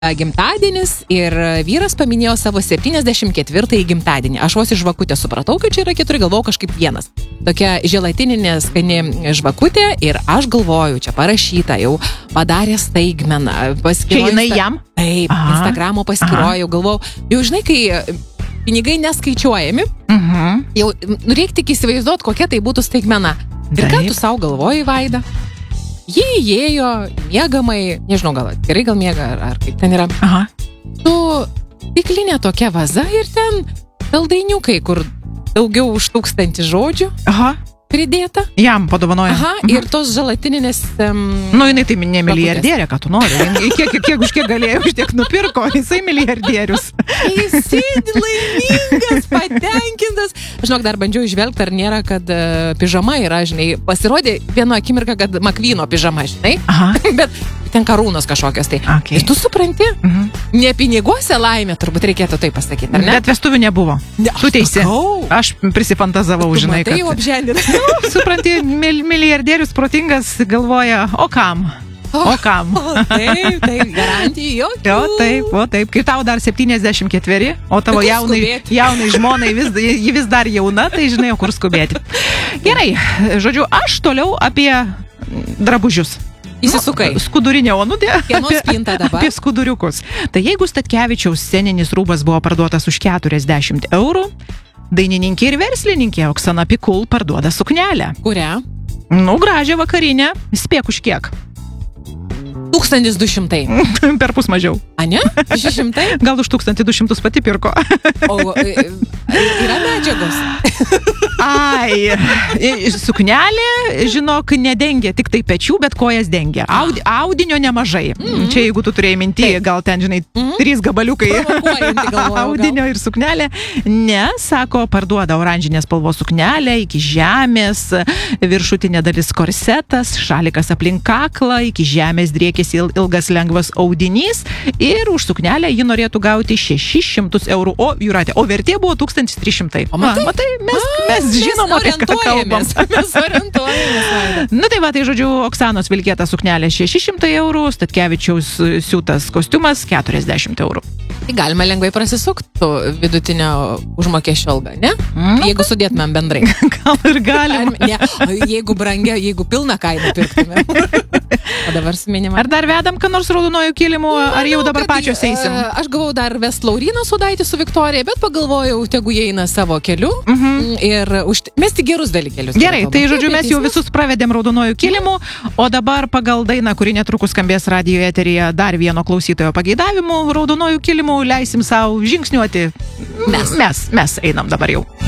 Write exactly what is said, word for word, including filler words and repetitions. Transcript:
gimtadienis ir vyras paminėjo savo septyniasdešimt ketvirtąjį gimtadienį. Aš vos iš žvakutę supratau, kad čia yra keturi, galvojau kažkaip vienas. Tokia želatininė skani žvakutė ir aš galvoju, čia parašyta, jau padarė staigmeną. Čia jinai jam? Taip, aha, Instagramo paskyroju, galvojau. Jau žinai, kai pinigai neskaičiuojami, uh-huh. jau reikia tik įsivaizduoti, kokia tai būtų staigmena. Ir ką tu savo galvoji, Vaida? Jie įėjo miegamai, nežinau, gal gerai gal miega, ar, ar kaip ten yra. Aha. Tu stiklinė tokia vaza ir ten saldainiukai, kur daugiau už tūkstantį žodžių. Aha. Pridėta. Jam padovanoja. Aha, mhm. Ir tos želatininės... Um, nu, jinai tai ne milijardierė, ką tu nori. Kiek, kiek, kiek už kiek galėjo, už tiek nupirko, jisai milijardierius. Jis sėdi laimingas, patenkintas. Žinok, dar bandžiau išvelgti, ar nėra, kad uh, pižama yra, žinai. Pasirodė vieno akimirką, kad Makvyno pižama, žinai. Aha. Bet ten karūnos kažkokios tai. Okay. Ir tu supranti, mhm. ne piniguose laimė, turbūt reikėtų tai pasakyti, ar ne? Bet vestuvių nebuvo. Ne, tu teisi. Sakau. Aš prisifantazavau, tu žinai, matai, kad... jau apžendinai. Nu, supranti, mil, milijardierius protingas galvoja, o kam? O kam? O, taip, taip, garantijų jokių. O taip, o taip. Kai tau dar septyniasdešimt ketveri, o tavo jaunai, jaunai žmonai vis, ji vis dar jauna, tai žinai, kur skubėti. Gerai, žodžiu, aš toliau apie drabužius. Įsisukai. Nu, skudurinė onudė. Kieno spinta dabar? Apie skuduriukus. Tai jeigu Statkevičiaus sceninis rūbas buvo parduotas už keturiasdešimt eurų, dainininkė ir verslininkė Oksana Pikul parduoda suknelę. Kurią? Nu, gražią vakarinę. Spėk už kiek? tūkstantis du šimtai. Per pus mažiau. A, ne? šeši šimtai? Gal už tūkstantį du šimtus pati pirko. O yra medžiagos? Ai, suknelė, žinok, nedengia tik tai pečių, bet kojas dengia. Audi, audinio nemažai. Mm-hmm. Čia jeigu tu turėjai minti, gal ten, žinai, mm-hmm. trys gabaliukai audinio ir suknelė. Ne, sako, parduoda oranžinės spalvos suknelę iki žemės, viršutinė dalis korsetas, šalikas aplink kaklą, iki žemės driekėsi ilgas lengvas audinys ir už suknelę ji norėtų gauti šešis šimtus eurų. O, Jūratė, o vertė buvo tūkstantis trys šimtai. O matai, matai mes, mes žinom, apie ką kalbam. Mes orientuojamės. Nu tai va, tai žodžiu, Oksanos vilkėta suknelė šeši šimtai eurų, Statkevičiaus siūtas kostiumas keturiasdešimt eurų. Tai galima lengvai prasisukti vidutinio užmokesčio algą, ne? Mm. Jeigu sudėtumėm bendrai. Gal ir galima. Ne, jeigu brangia, jeigu pilną kainą pirktume. O dabar su minima. Ar dar vedam, ką nors raudonojų kilimų, ar jau dabar pačios eisim? Aš gavau dar vest Lauryną Sudaitį su Viktorija, bet pagalvojau, tegu jie eina savo keliu. Mhm. Ir už... mes tik gerus dalykėlius. Gerai, tai žodžiu, mes jau visus pravedėm raudonojų kilimų, o dabar pagal dainą, kuri netrukus skambės radijo eteryje, dar vieno klausytojo pageidavimų raudonojų kilimų leisim savo žingsniuoti. Mes, mes, mes einam dabar jau.